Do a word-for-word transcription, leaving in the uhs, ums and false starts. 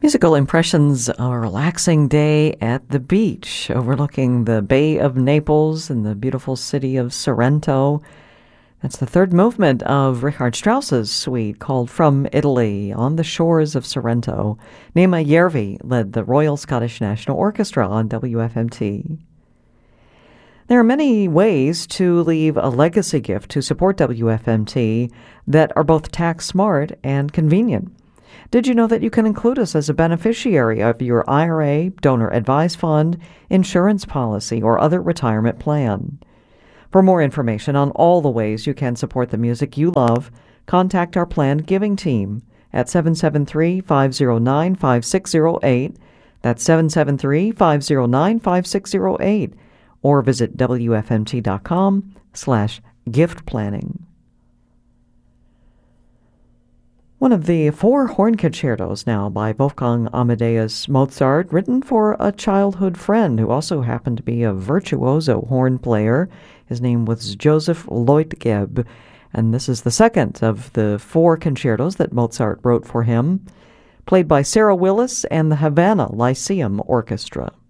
Musical impressions of a relaxing day at the beach overlooking the Bay of Naples and the beautiful city of Sorrento. That's the third movement of Richard Strauss's suite called From Italy on the shores of Sorrento. Nema Järvi led the Royal Scottish National Orchestra on W F M T. There are many ways to leave a legacy gift to support W F M T that are both tax smart and convenient. Did you know that you can include us as a beneficiary of your I R A, donor advised fund, insurance policy, or other retirement plan? For more information on all the ways you can support the music you love, contact our planned giving team at seven seven three, five zero nine, five six zero eight. That's seven seven three, five zero nine, five six zero eight. Or visit W F M T dot com slash gift planning. One of the four horn concertos now by Wolfgang Amadeus Mozart, written for a childhood friend who also happened to be a virtuoso horn player. His name was Joseph Leutgeb, and this is the second of the four concertos that Mozart wrote for him, played by Sarah Willis and the Havana Lyceum Orchestra.